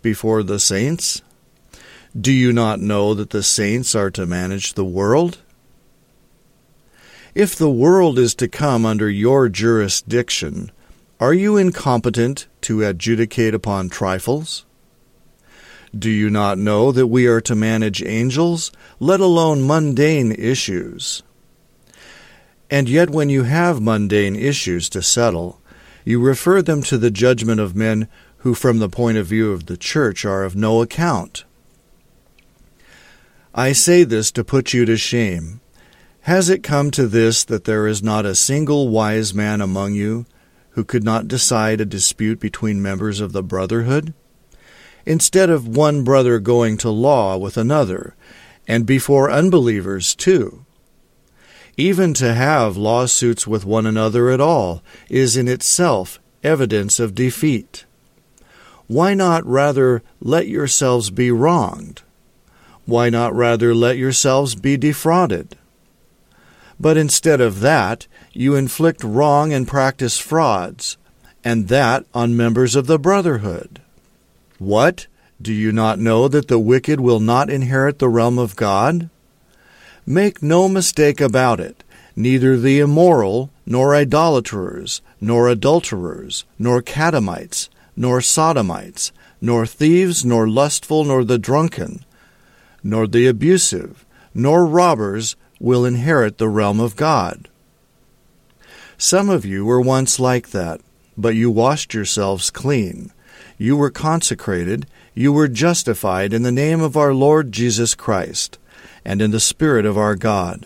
before the saints? Do you not know that the saints are to manage the world? If the world is to come under your jurisdiction, are you incompetent to adjudicate upon trifles? Do you not know that we are to manage angels, let alone mundane issues? And yet when you have mundane issues to settle, you refer them to the judgment of men who from the point of view of the church are of no account. I say this to put you to shame. Has it come to this that there is not a single wise man among you who could not decide a dispute between members of the brotherhood? Instead of one brother going to law with another, and before unbelievers too. Even to have lawsuits with one another at all is in itself evidence of defeat. Why not rather let yourselves be wronged? Why not rather let yourselves be defrauded? But instead of that, you inflict wrong and practice frauds, and that on members of the brotherhood. What? Do you not know that the wicked will not inherit the realm of God? Make no mistake about it. Neither the immoral, nor idolaters, nor adulterers, nor catamites, nor sodomites, nor thieves, nor lustful, nor the drunken, nor the abusive, nor robbers will inherit the realm of God. Some of you were once like that, but you washed yourselves clean. You were consecrated, you were justified in the name of our Lord Jesus Christ, and in the Spirit of our God.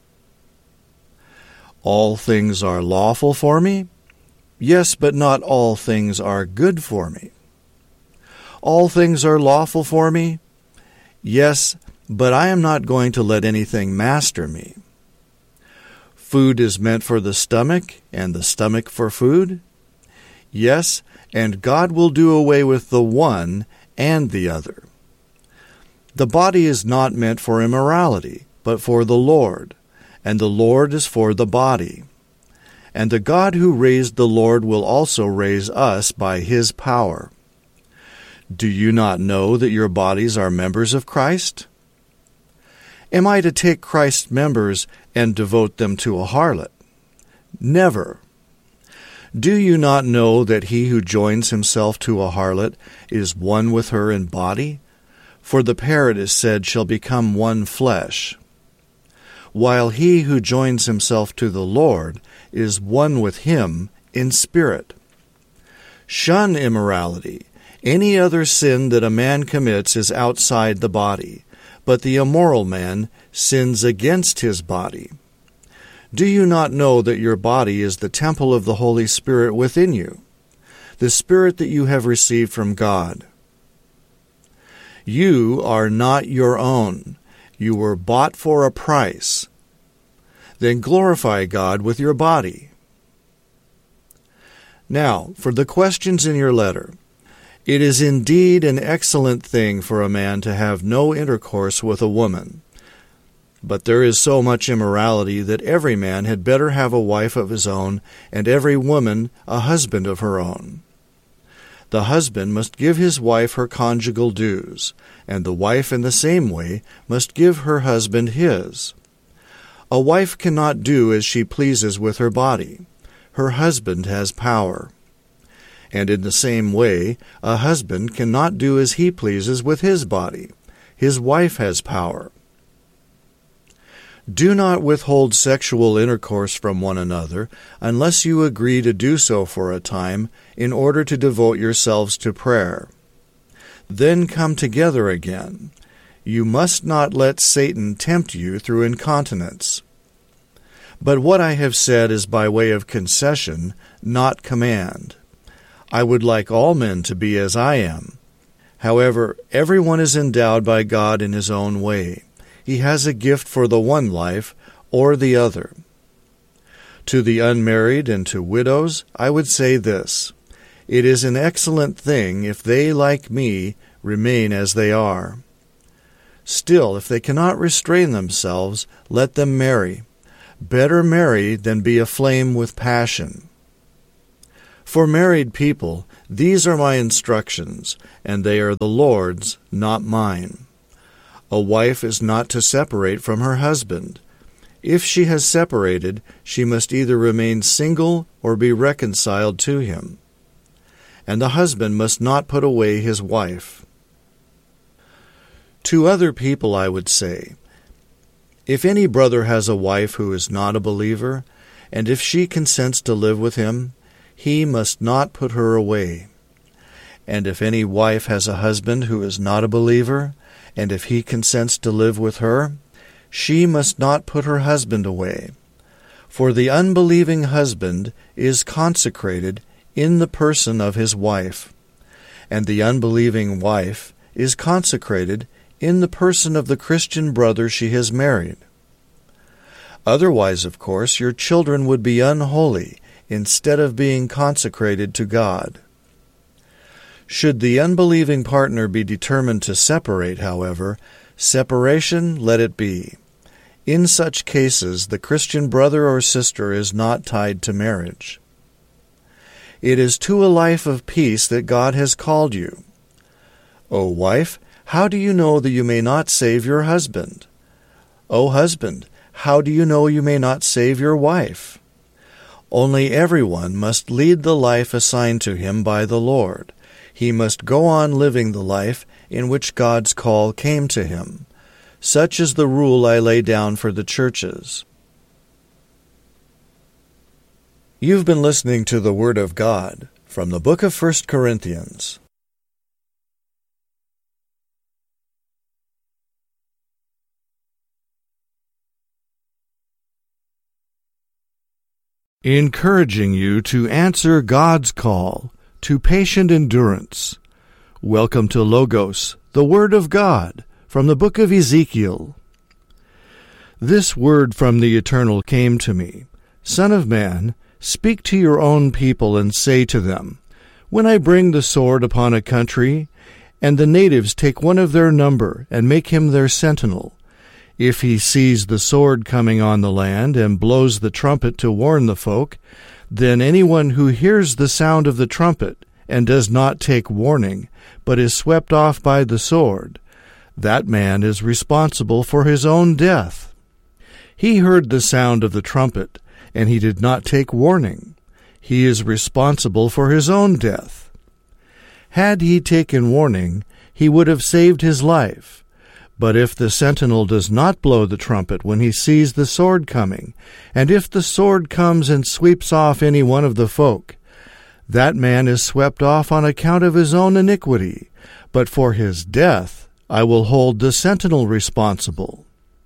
All things are lawful for me? Yes, but not all things are good for me. All things are lawful for me? Yes, but I am not going to let anything master me. Food is meant for the stomach, and the stomach for food? Yes, and God will do away with the one and the other. The body is not meant for immorality, but for the Lord, and the Lord is for the body. And the God who raised the Lord will also raise us by his power. Do you not know that your bodies are members of Christ? Am I to take Christ's members and devote them to a harlot? Never. Do you not know that he who joins himself to a harlot is one with her in body? For the pair, it is said, shall become one flesh. While he who joins himself to the Lord is one with him in spirit. Shun immorality. Any other sin that a man commits is outside the body, but the immoral man sins against his body. Do you not know that your body is the temple of the Holy Spirit within you, the Spirit that you have received from God? You are not your own. You were bought for a price. Then glorify God with your body. Now, for the questions in your letter. It is indeed an excellent thing for a man to have no intercourse with a woman. But there is so much immorality that every man had better have a wife of his own, and every woman a husband of her own. The husband must give his wife her conjugal dues, and the wife in the same way must give her husband his. A wife cannot do as she pleases with her body. Her husband has power. And in the same way, a husband cannot do as he pleases with his body. His wife has power. Do not withhold sexual intercourse from one another, unless you agree to do so for a time, in order to devote yourselves to prayer. Then come together again. You must not let Satan tempt you through incontinence. But what I have said is by way of concession, not command. I would like all men to be as I am. However, everyone is endowed by God in his own way. He has a gift for the one life or the other. To the unmarried and to widows, I would say this: it is an excellent thing if they, like me, remain as they are. Still, if they cannot restrain themselves, let them marry. Better marry than be aflame with passion. For married people, these are my instructions, and they are the Lord's, not mine. A wife is not to separate from her husband. If she has separated, she must either remain single or be reconciled to him. And the husband must not put away his wife. To other people I would say, if any brother has a wife who is not a believer, and if she consents to live with him, he must not put her away. And if any wife has a husband who is not a believer, and if he consents to live with her, she must not put her husband away. For the unbelieving husband is consecrated in the person of his wife, and the unbelieving wife is consecrated in the person of the Christian brother she has married. Otherwise, of course, your children would be unholy instead of being consecrated to God. Should the unbelieving partner be determined to separate, however, separation let it be. In such cases, the Christian brother or sister is not tied to marriage. It is to a life of peace that God has called you. O wife, how do you know that you may not save your husband? O husband, how do you know you may not save your wife? Only everyone must lead the life assigned to him by the Lord. He must go on living the life in which God's call came to him. Such is the rule I lay down for the churches. You've been listening to the Word of God from the book of 1 Corinthians. Encouraging you to answer God's call to patient endurance. Welcome to Logos, the Word of God, from the book of Ezekiel. This word from the Eternal came to me. Son of man, speak to your own people and say to them, when I bring the sword upon a country, and the natives take one of their number and make him their sentinel, if he sees the sword coming on the land and blows the trumpet to warn the folk, then anyone who hears the sound of the trumpet and does not take warning, but is swept off by the sword, that man is responsible for his own death. He heard the sound of the trumpet, and he did not take warning. He is responsible for his own death. Had he taken warning, he would have saved his life. But if the sentinel does not blow the trumpet when he sees the sword coming, and if the sword comes and sweeps off any one of the folk, that man is swept off on account of his own iniquity, but for his death I will hold the sentinel responsible.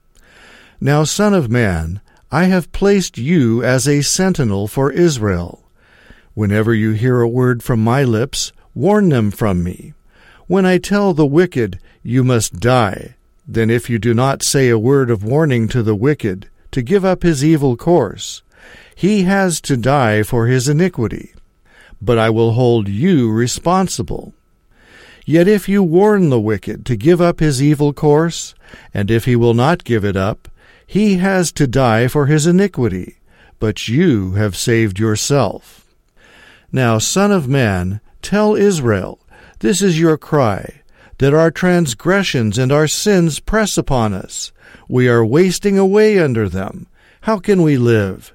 Now, Son of man, I have placed you as a sentinel for Israel. Whenever you hear a word from my lips, warn them from me. When I tell the wicked, you must die, then if you do not say a word of warning to the wicked, to give up his evil course, he has to die for his iniquity. But I will hold you responsible. Yet if you warn the wicked to give up his evil course, and if he will not give it up, he has to die for his iniquity, but you have saved yourself. Now, Son of man, tell Israel, this is your cry, that our transgressions and our sins press upon us. We are wasting away under them. How can we live?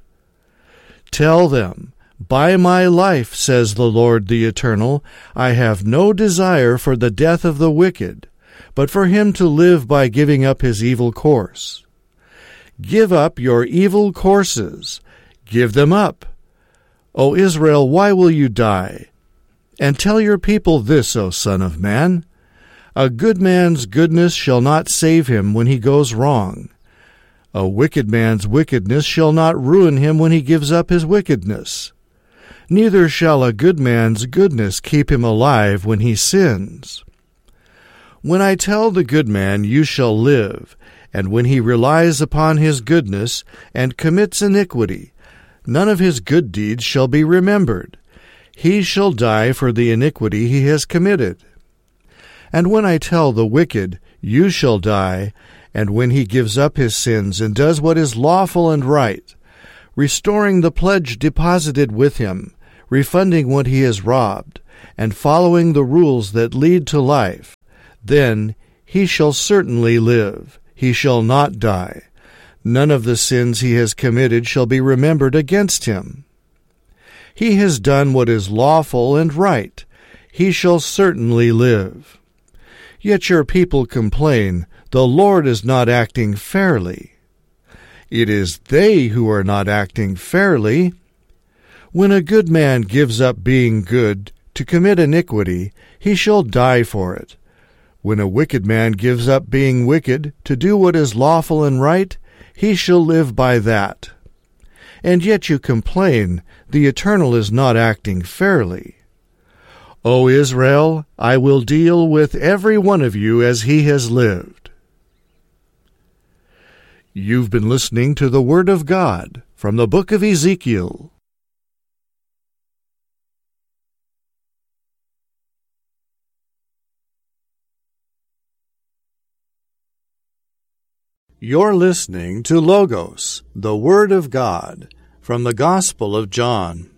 Tell them, by my life, says the Lord the Eternal, I have no desire for the death of the wicked, but for him to live by giving up his evil course. Give up your evil courses. Give them up. O Israel, why will you die? And tell your people this, O Son of man, a good man's goodness shall not save him when he goes wrong. A wicked man's wickedness shall not ruin him when he gives up his wickedness. Neither shall a good man's goodness keep him alive when he sins. When I tell the good man, you shall live, and when he relies upon his goodness and commits iniquity, none of his good deeds shall be remembered. He shall die for the iniquity he has committed. And when I tell the wicked, you shall die, and when he gives up his sins and does what is lawful and right, restoring the pledge deposited with him, refunding what he has robbed, and following the rules that lead to life, then he shall certainly live. He shall not die. None of the sins he has committed shall be remembered against him. He has done what is lawful and right. He shall certainly live. Yet your people complain, the Lord is not acting fairly. It is they who are not acting fairly. When a good man gives up being good to commit iniquity, he shall die for it. When a wicked man gives up being wicked to do what is lawful and right, he shall live by that. And yet you complain, the Eternal is not acting fairly. O Israel, I will deal with every one of you as he has lived. You've been listening to the Word of God from the book of Ezekiel. You're listening to Logos, the Word of God, from the Gospel of John.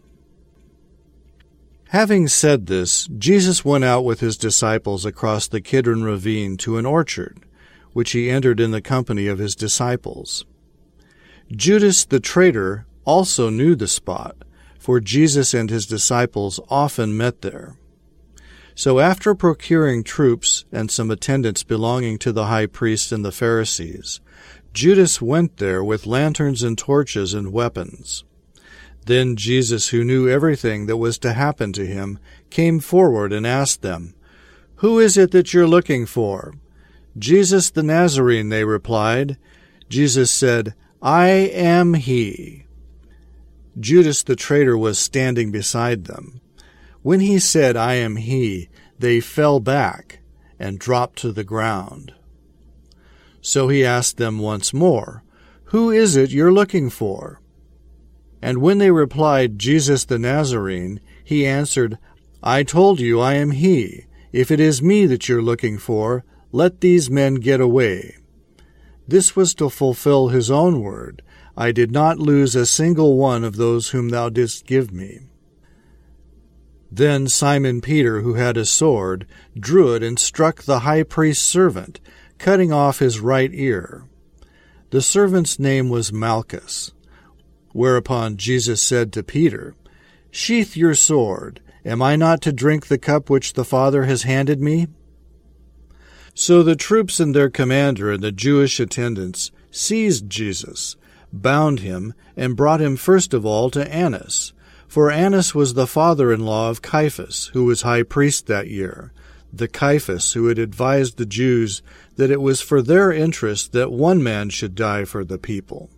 Having said this, Jesus went out with his disciples across the Kidron ravine to an orchard, which he entered in the company of his disciples. Judas the traitor also knew the spot, for Jesus and his disciples often met there. So after procuring troops and some attendants belonging to the high priest and the Pharisees, Judas went there with lanterns and torches and weapons. Then Jesus, who knew everything that was to happen to him, came forward and asked them, "Who is it that you're looking for?" "Jesus the Nazarene," they replied. Jesus said, "I am he." Judas the traitor was standing beside them. When he said, "I am he," they fell back and dropped to the ground. So he asked them once more, "Who is it you're looking for?" And when they replied, "Jesus the Nazarene," he answered, "I told you I am he. If it is me that you're looking for, let these men get away." This was to fulfill his own word, "I did not lose a single one of those whom thou didst give me." Then Simon Peter, who had a sword, drew it and struck the high priest's servant, cutting off his right ear. The servant's name was Malchus. Whereupon Jesus said to Peter, "Sheath your sword. Am I not to drink the cup which the Father has handed me?" So the troops and their commander and the Jewish attendants seized Jesus, bound him, and brought him first of all to Annas. For Annas was the father-in-law of Caiaphas, who was high priest that year, the Caiaphas who had advised the Jews that it was for their interest that one man should die for the people.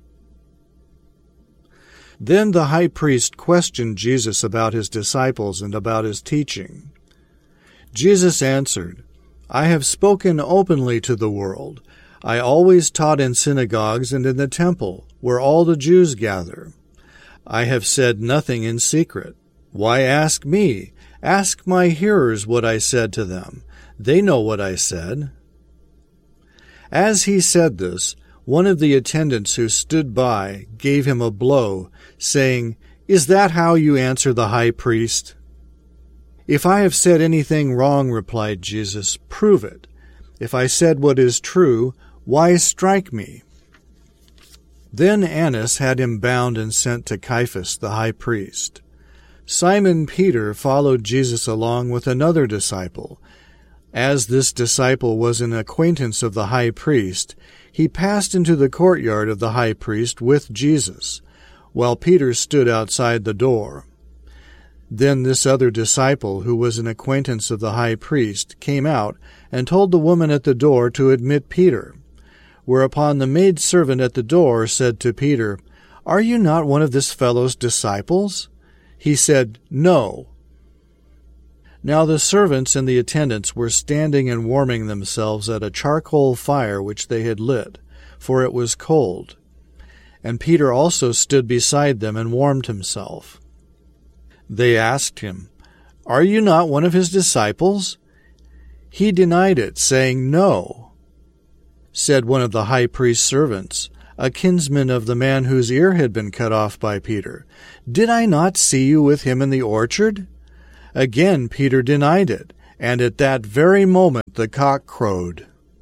Then the high priest questioned Jesus about his disciples and about his teaching. Jesus answered, "I have spoken openly to the world. I always taught in synagogues and in the temple, where all the Jews gather. I have said nothing in secret. Why ask me? Ask my hearers what I said to them. They know what I said." As he said this, one of the attendants who stood by gave him a blow, saying, "Is that how you answer the high priest?" "If I have said anything wrong," replied Jesus, "prove it. If I said what is true, why strike me?" Then Annas had him bound and sent to Caiaphas the high priest. Simon Peter followed Jesus along with another disciple. As this disciple was an acquaintance of the high priest, he passed into the courtyard of the high priest with Jesus, while Peter stood outside the door. Then this other disciple, who was an acquaintance of the high priest, came out and told the woman at the door to admit Peter. Whereupon the maidservant at the door said to Peter, "Are you not one of this fellow's disciples?" He said, "No." Now the servants and the attendants were standing and warming themselves at a charcoal fire which they had lit, for it was cold. And Peter also stood beside them and warmed himself. They asked him, "Are you not one of his disciples?" He denied it, saying, "No." Said one of the high priest's servants, a kinsman of the man whose ear had been cut off by Peter. Did I not see you with him in the orchard?" Again Peter denied it, and at that very moment the cock crowed.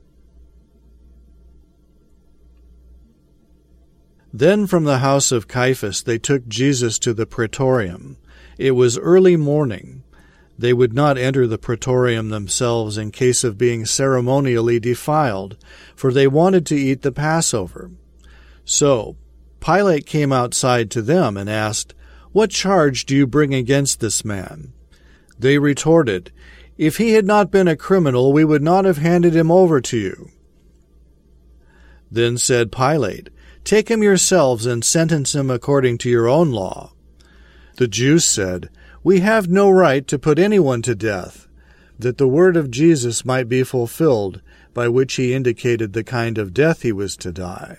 Then from the house of Caiaphas they took Jesus to the praetorium. It was early morning. They would not enter the praetorium themselves in case of being ceremonially defiled, for they wanted to eat the Passover. So Pilate came outside to them and asked, "What charge do you bring against this man?" They retorted, "If he had not been a criminal, we would not have handed him over to you." Then said Pilate, "Take him yourselves and sentence him according to your own law." The Jews said, "We have no right to put anyone to death," that the word of Jesus might be fulfilled, by which he indicated the kind of death he was to die.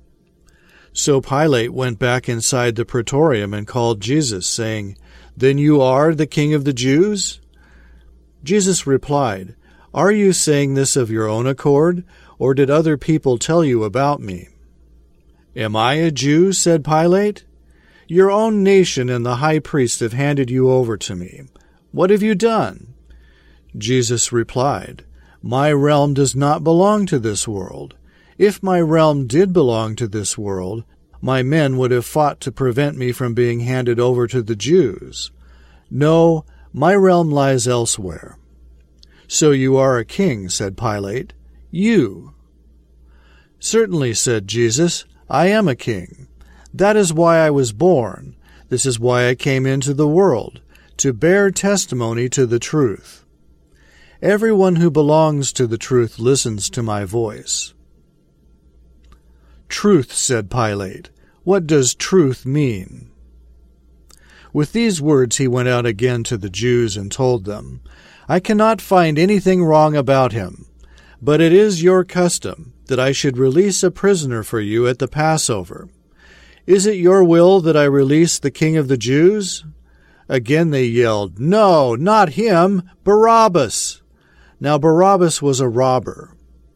So Pilate went back inside the praetorium and called Jesus, saying, "Then you are the king of the Jews?" Jesus replied, "Are you saying this of your own accord, or did other people tell you about me?" "Am I a Jew?" said Pilate. "Your own nation and the high priest have handed you over to me. What have you done?" Jesus replied, "My realm does not belong to this world. If my realm did belong to this world, my men would have fought to prevent me from being handed over to the Jews. No, my realm lies elsewhere." "So you are a king," said Pilate. "You." "Certainly," said Jesus, "I am a king. That is why I was born. This is why I came into the world, to bear testimony to the truth. Everyone who belongs to the truth listens to my voice." "Truth," said Pilate. "What does truth mean?" With these words he went out again to the Jews and told them, "I cannot find anything wrong about him, but it is your custom that I should release a prisoner for you at the Passover. Is it your will that I release the King of the Jews?" Again they yelled, "No, not him, Barabbas!" Now Barabbas was a robber.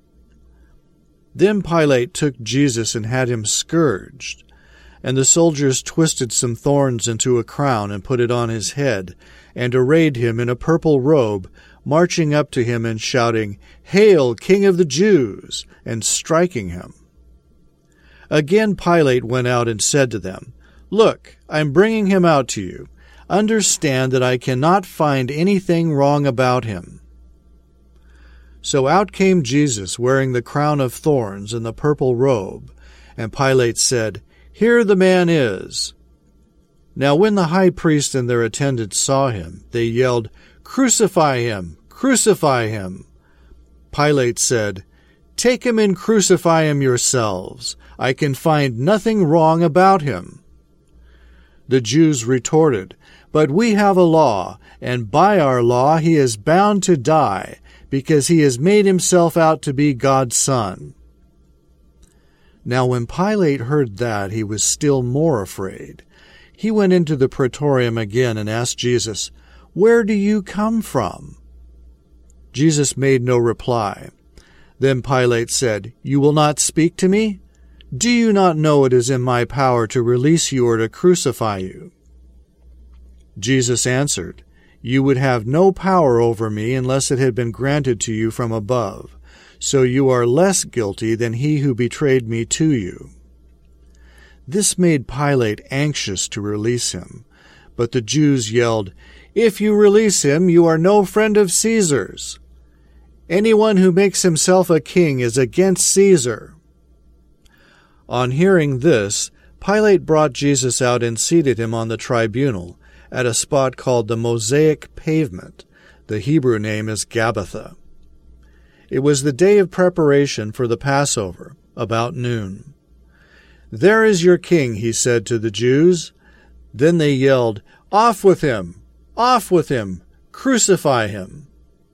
Then Pilate took Jesus and had him scourged, and the soldiers twisted some thorns into a crown and put it on his head, and arrayed him in a purple robe, marching up to him and shouting, "Hail, King of the Jews!" and striking him. Again Pilate went out and said to them, "Look, I am bringing him out to you. Understand that I cannot find anything wrong about him." So out came Jesus, wearing the crown of thorns and the purple robe, and Pilate said, "Here the man is." Now when the high priest and their attendants saw him, they yelled, "Crucify him! Crucify him!" Pilate said, "Take him and crucify him yourselves. I can find nothing wrong about him." The Jews retorted, "But we have a law, and by our law he is bound to die, because he has made himself out to be God's Son." Now when Pilate heard that, he was still more afraid. He went into the praetorium again and asked Jesus, "Where do you come from?" Jesus made no reply. Then Pilate said, "You will not speak to me? Do you not know it is in my power to release you or to crucify you?" Jesus answered, "You would have no power over me unless it had been granted to you from above. So you are less guilty than he who betrayed me to you." This made Pilate anxious to release him. But the Jews yelled, "If you release him, you are no friend of Caesar's. Anyone who makes himself a king is against Caesar." On hearing this, Pilate brought Jesus out and seated him on the tribunal at a spot called the Mosaic Pavement. The Hebrew name is Gabbatha. It was the day of preparation for the Passover, about noon. "There is your king," he said to the Jews. Then they yelled, "Off with him! Off with him! Crucify him!"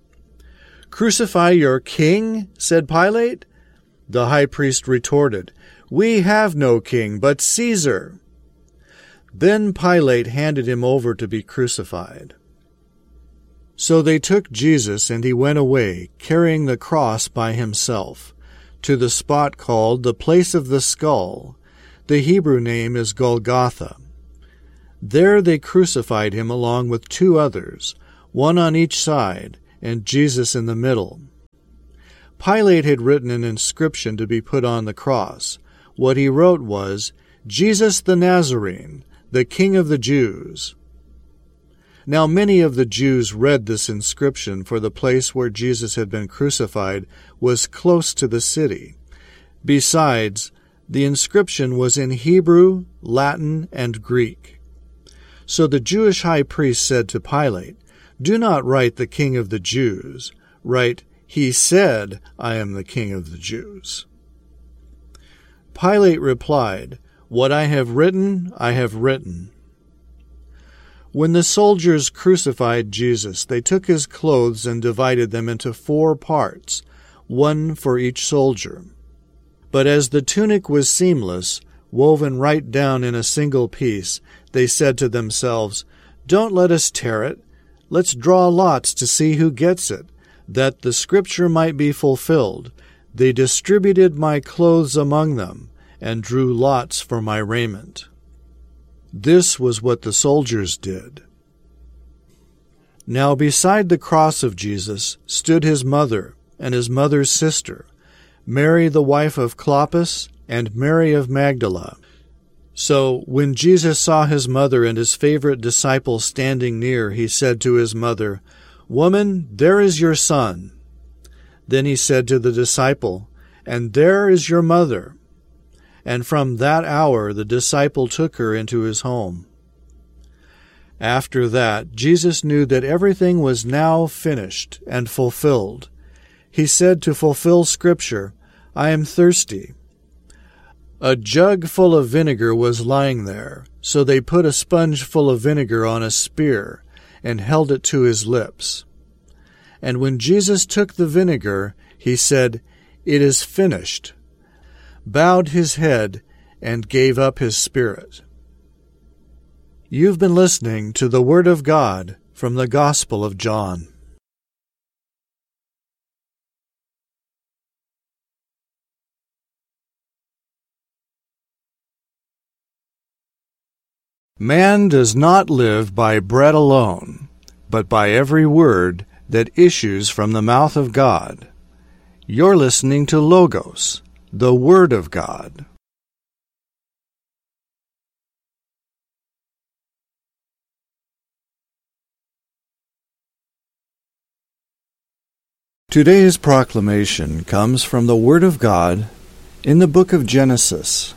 "Crucify your king?" said Pilate. The high priest retorted, "We have no king but Caesar." Then Pilate handed him over to be crucified. So they took Jesus, and he went away, carrying the cross by himself. to the spot called the Place of the Skull. The Hebrew name is Golgotha. There they crucified him along with 2 others, one on each side, and Jesus in the middle. Pilate had written an inscription to be put on the cross. What he wrote was, "Jesus the Nazarene, the King of the Jews." Now many of the Jews read this inscription, for the place where Jesus had been crucified was close to the city. Besides, the inscription was in Hebrew, Latin, and Greek. So the Jewish high priest said to Pilate, "Do not write the King of the Jews. Write, 'He said, I am the King of the Jews.'" Pilate replied, "What I have written, I have written." When the soldiers crucified Jesus, they took his clothes and divided them into 4 parts, one for each soldier. But as the tunic was seamless, woven right down in a single piece, they said to themselves, "Don't let us tear it. Let's draw lots to see who gets it, that the scripture might be fulfilled. They distributed my clothes among them, and drew lots for my raiment." This was what the soldiers did. Now beside the cross of Jesus stood his mother and his mother's sister, Mary the wife of Clopas and Mary of Magdala. So when Jesus saw his mother and his favorite disciple standing near, he said to his mother, "Woman, there is your son." Then he said to the disciple, "And there is your mother." And from that hour the disciple took her into his home. After that, Jesus knew that everything was now finished and fulfilled. He said to fulfill Scripture, "I am thirsty." A jug full of vinegar was lying there, so they put a sponge full of vinegar on a spear and held it to his lips. And when Jesus took the vinegar, he said, "It is finished," bowed his head, and gave up his spirit. You've been listening to the Word of God from the Gospel of John. Man does not live by bread alone, but by every word that issues from the mouth of God. You're listening to Logos, the Word of God. Today's proclamation comes from the Word of God in the book of Genesis.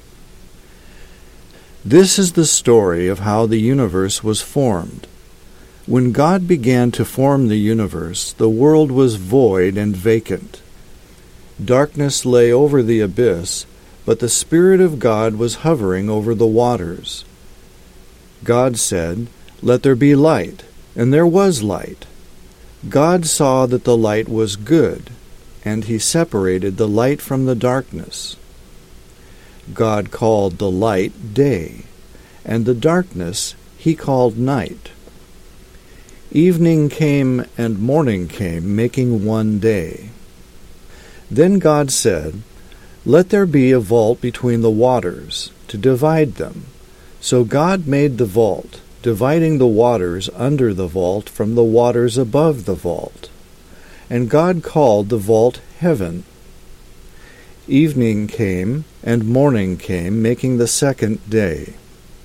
This is the story of how the universe was formed. When God began to form the universe, the world was void and vacant. Darkness lay over the abyss, but the Spirit of God was hovering over the waters. God said, "Let there be light," and there was light. God saw that the light was good, and he separated the light from the darkness. God called the light day, and the darkness he called night. Evening came and morning came, making one day. Then God said, "Let there be a vault between the waters, to divide them." So God made the vault, dividing the waters under the vault from the waters above the vault. And God called the vault heaven. Evening came and morning came, making the second day.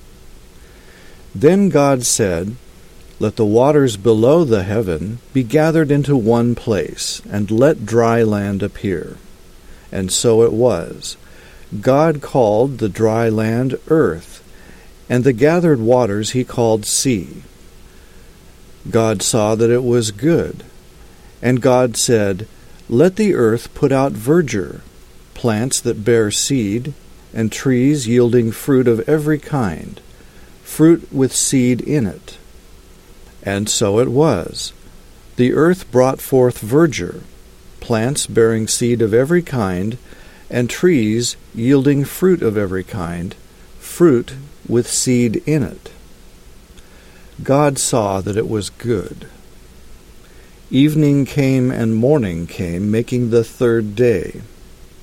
Then God said, "Let the waters below the heaven be gathered into one place, and let dry land appear." And so it was. God called the dry land earth, and the gathered waters he called sea. God saw that it was good. And God said, "Let the earth put out verdure, plants that bear seed, and trees yielding fruit of every kind, fruit with seed in it." And so it was. The earth brought forth verdure, plants bearing seed of every kind, and trees yielding fruit of every kind, fruit with seed in it. God saw that it was good. Evening came and morning came, making the third day.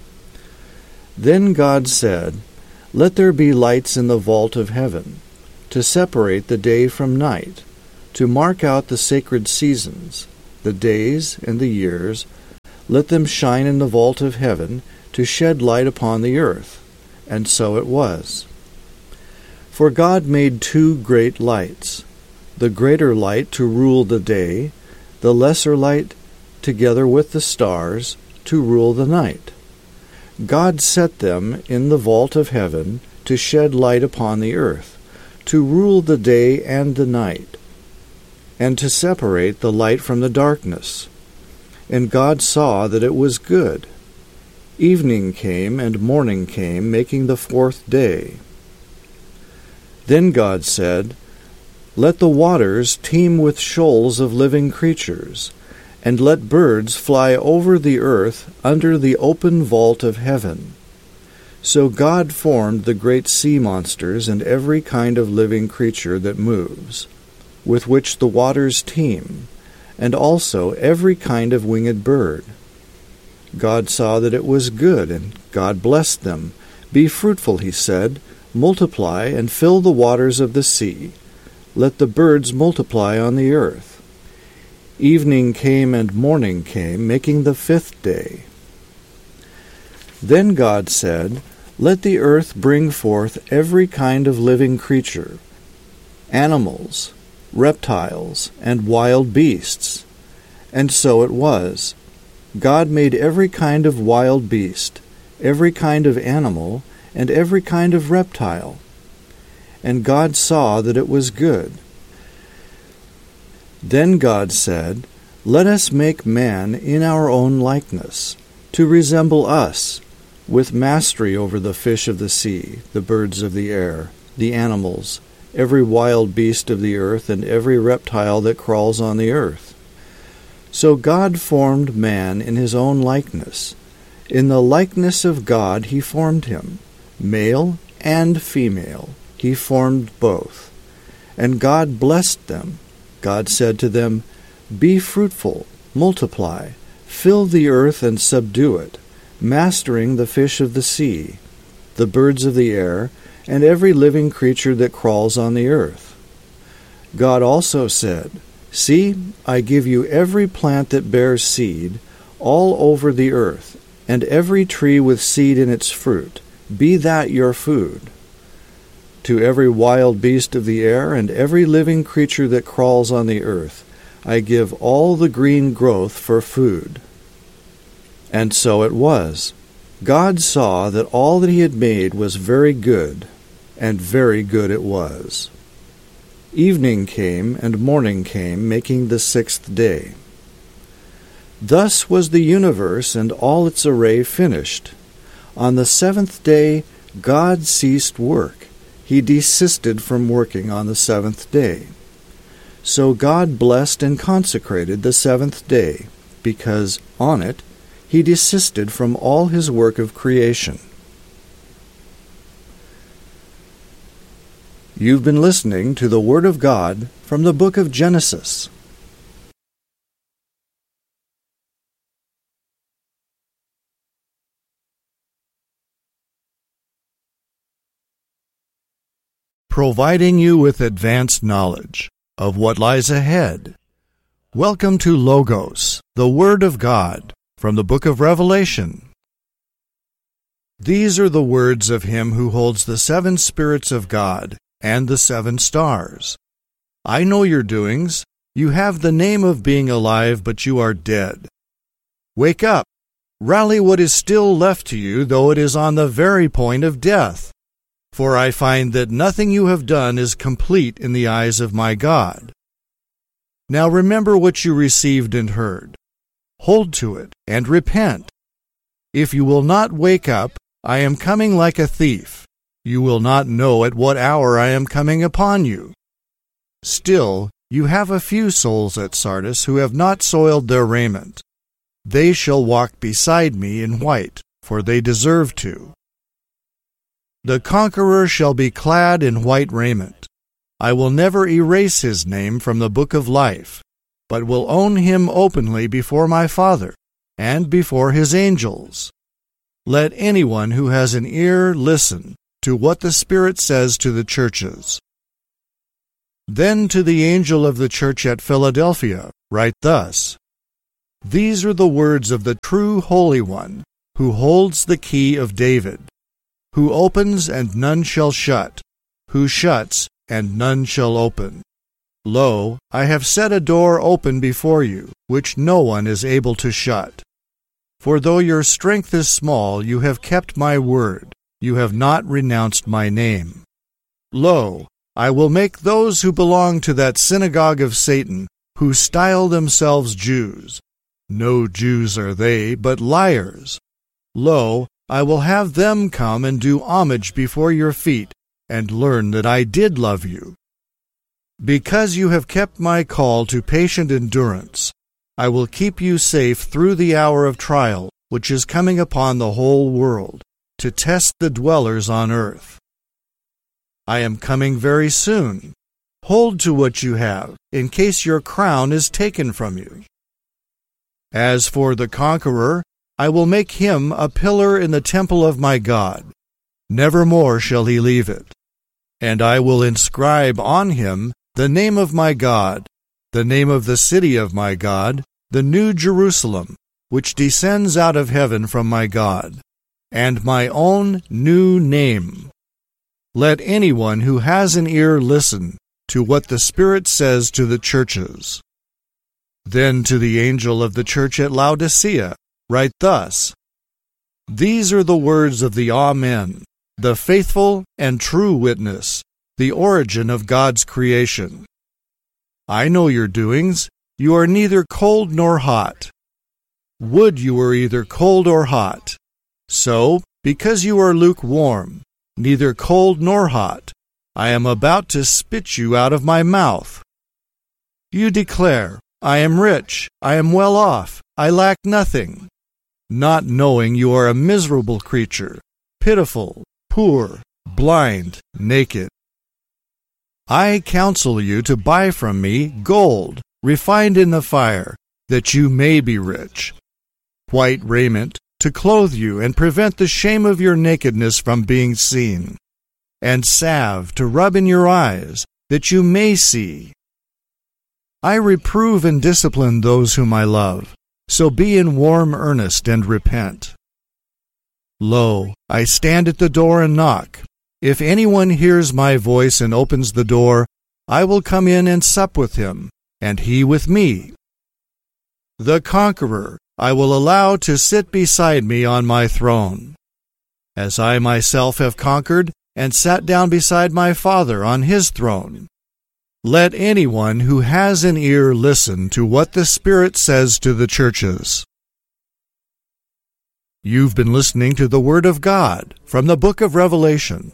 Then God said, "Let there be lights in the vault of heaven, to separate the day from night, to mark out the sacred seasons, the days and the years. Let them shine in the vault of heaven, to shed light upon the earth." And so it was. For God made two great lights, the greater light to rule the day, the lesser light, together with the stars, to rule the night. God set them in the vault of heaven to shed light upon the earth, to rule the day and the night, and to separate the light from the darkness. And God saw that it was good. Evening came and morning came, making the fourth day. Then God said, "Let the waters teem with shoals of living creatures, and let birds fly over the earth under the open vault of heaven." So God formed the great sea monsters and every kind of living creature that moves, with which the waters teem, and also every kind of winged bird. God saw that it was good, and God blessed them. "Be fruitful," he said, "multiply and fill the waters of the sea. Let the birds multiply on the earth." Evening came and morning came, making the fifth day. Then God said, "Let the earth bring forth every kind of living creature, animals, reptiles, and wild beasts." And so it was. God made every kind of wild beast, every kind of animal, and every kind of reptile. And God saw that it was good. Then God said, "Let us make man in our own likeness, to resemble us, with mastery over the fish of the sea, the birds of the air, the animals, every wild beast of the earth, and every reptile that crawls on the earth." So God formed man in his own likeness. In the likeness of God he formed him. Male and female he formed both. And God blessed them. God said to them, "Be fruitful, multiply, fill the earth and subdue it, mastering the fish of the sea, the birds of the air, and every living creature that crawls on the earth." God also said, "See, I give you every plant that bears seed, all over the earth, and every tree with seed in its fruit. Be that your food. To every wild beast of the air and every living creature that crawls on the earth, I give all the green growth for food." And so it was. God saw that all that he had made was very good, and very good it was. Evening came and morning came, making the sixth day. Thus was the universe and all its array finished. On the seventh day God ceased work. He desisted from working on the seventh day. So God blessed and consecrated the seventh day, because on it he desisted from all his work of creation. You've been listening to the Word of God from the book of Genesis. Providing you with advanced knowledge of what lies ahead. Welcome to Logos, the Word of God, from the book of Revelation. These are the words of him who holds the seven spirits of God and the seven stars. I know your doings. You have the name of being alive, but you are dead. Wake up. Rally what is still left to you, though it is on the very point of death. For I find that nothing you have done is complete in the eyes of my God. Now remember what you received and heard. Hold to it and repent. If you will not wake up, I am coming like a thief. You will not know at what hour I am coming upon you. Still, you have a few souls at Sardis who have not soiled their raiment. They shall walk beside me in white, for they deserve to. The conqueror shall be clad in white raiment. I will never erase his name from the book of life, but will own him openly before my Father and before his angels. Let anyone who has an ear listen to what the Spirit says to the churches. Then to the angel of the church at Philadelphia write thus: These are the words of the true Holy One, who holds the key of David, who opens and none shall shut, who shuts and none shall open. Lo, I have set a door open before you, which no one is able to shut. For though your strength is small, you have kept my word, you have not renounced my name. Lo, I will make those who belong to that synagogue of Satan, who style themselves Jews. No Jews are they, but liars. Lo, I will have them come and do homage before your feet, and learn that I did love you. Because you have kept my call to patient endurance, I will keep you safe through the hour of trial, which is coming upon the whole world, to test the dwellers on earth. I am coming very soon. Hold to what you have, in case your crown is taken from you. As for the conqueror, I will make him a pillar in the temple of my God. Never more shall he leave it. And I will inscribe on him the name of my God, the name of the city of my God, the New Jerusalem, which descends out of heaven from my God, and my own new name. Let anyone who has an ear listen to what the Spirit says to the churches. Then to the angel of the church at Laodicea write thus: These are the words of the Amen, the faithful and true witness, the origin of God's creation. I know your doings. You are neither cold nor hot. Would you were either cold or hot. So, because you are lukewarm, neither cold nor hot, I am about to spit you out of my mouth. You declare, I am rich, I am well off, I lack nothing, not knowing you are a miserable creature, pitiful, poor, blind, naked. I counsel you to buy from me gold, refined in the fire, that you may be rich, white raiment, to clothe you and prevent the shame of your nakedness from being seen, and salve to rub in your eyes, that you may see. I reprove and discipline those whom I love, so be in warm earnest and repent. Lo, I stand at the door and knock. If anyone hears my voice and opens the door, I will come in and sup with him, and he with me. The conqueror I will allow to sit beside me on my throne, as I myself have conquered and sat down beside my Father on his throne. Let anyone who has an ear listen to what the Spirit says to the churches. You've been listening to the Word of God from the book of Revelation.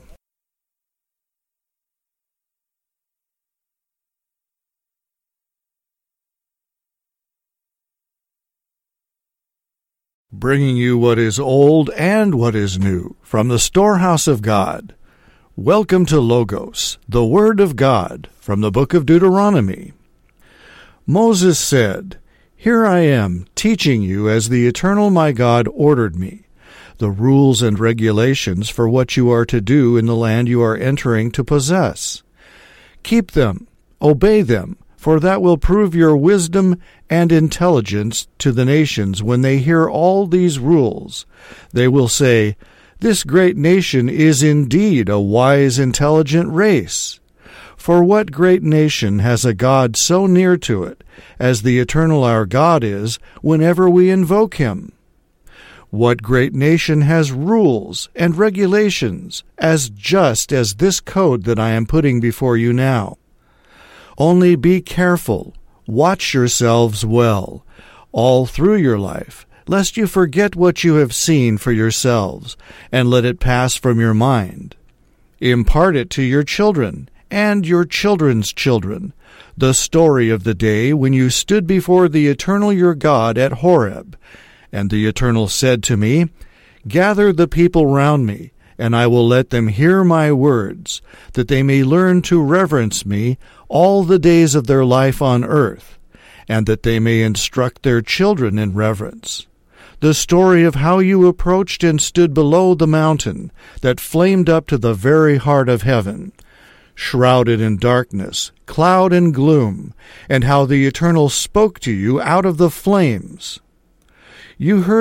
Bringing you what is old and what is new from the storehouse of God. Welcome to Logos, the Word of God, from the book of Deuteronomy. Moses said, Here I am, teaching you as the eternal my God ordered me, the rules and regulations for what you are to do in the land you are entering to possess. Keep them, obey them, for that will prove your wisdom and intelligence to the nations when they hear all these rules. They will say, This great nation is indeed a wise, intelligent race. For what great nation has a God so near to it, as the eternal our God is, whenever we invoke him? What great nation has rules and regulations as just as this code that I am putting before you now? Only be careful, watch yourselves well, all through your life, lest you forget what you have seen for yourselves, and let it pass from your mind. Impart it to your children, and your children's children, the story of the day when you stood before the Eternal your God at Horeb. And the Eternal said to me, Gather the people round me, and I will let them hear my words, that they may learn to reverence me all the days of their life on earth, and that they may instruct their children in reverence. the story of how you approached and stood below the mountain that flamed up to the very heart of heaven, shrouded in darkness, cloud and gloom, and how the Eternal spoke to you out of the flames. You heard